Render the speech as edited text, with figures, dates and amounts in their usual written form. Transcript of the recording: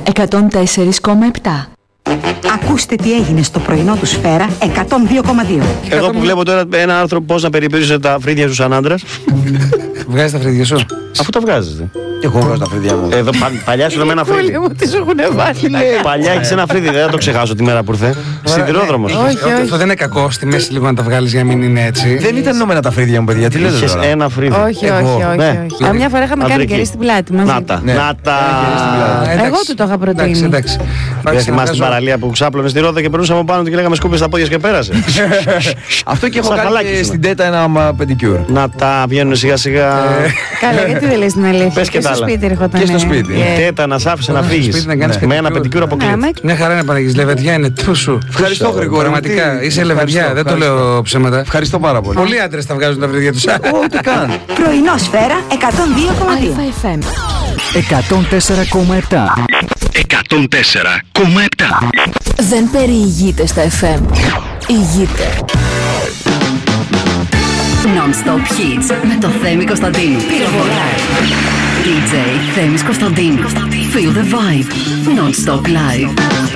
104,7. Ακούστε τι έγινε στο πρωινό του Σφαίρα 102,2. Εγώ που βλέπω τώρα ένα άρθρο πώς να περιποιήσει τα φρύδια σου σαν άντρας. Βγάζεις τα φρύδια σου? Αφού τα βγάζετε. Εγώ βγάζω τα φρύδια μου. Εδώ παλιά σου με ένα φρύδι. Παλιά έχεις ένα φρύδι, δεν θα το ξεχάσω τη μέρα που ήρθε. Σιδηρόδρομος. Όχι. Αυτό δεν είναι κακό στη μέση λίγο να τα βγάλεις για να μην είναι έτσι. Δεν ήταν νόμενα τα φρύδια μου, παιδιά. Τι λέτε Είχες τώρα? ένα φρύδι. Όχι. Μια φορά είχαμε κάνει κερί στην πλάτη μαζί. Να τα. Εγώ του το είχα προτείνει. Εντάξει. Δεν θυμάσαι την παραλία που ξάπλωνε στη Ρόδα και περνούσαμε πάνω του και λέγαμε σκούπε στα πόδια και πέρασε. Αυτό και έχω Σαν κάνει χαλάκι και στην Τέτα ένα πεντικιούρ. Να τα βγαίνουν σιγά σιγά. Καλά, γιατί δεν λες την αλήθεια? Πες και τα στο άλλα. σπίτι ερχόταν. Και στο σπίτι. Η Τέτα να σ' άφησε να φύγεις. Με ένα πεντικιούρ αποκλείεται. Μια χαρά είναι παραγγείς. Λεβεντιά είναι τούσου. Ευχαριστώ, Γρηγόρη. Πραγματικά είσαι λεβεντιά, δεν το λέω ψέματα. Ευχαριστώ πάρα πολύ. Πολλοί άντρες τα βγάζουν τα φρύδια τους. Ούτε καν. Πρωινό Σφαίρα 102,2. FM 104,7. 104,7. Δεν περιηγείται στα FM. Ηγείται. Non-stop hits με το Θέμη Κωνσταντίνου. Πυροβολά. DJ Θέμης Κωνσταντίνου. Feel the vibe. Non-stop live.